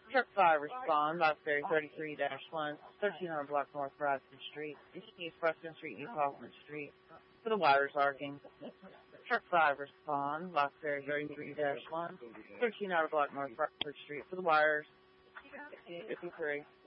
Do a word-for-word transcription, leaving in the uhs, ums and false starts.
Truck five respond, Box Area thirty-three dash one, thirteen hundred block North Bradford Street, East Preston Street, East Hoffman Street, for the wires arcing. Truck five respond, Box Area thirty-three dash one, thirteen hundred block North Bradford Street, for the wires. fifty-three.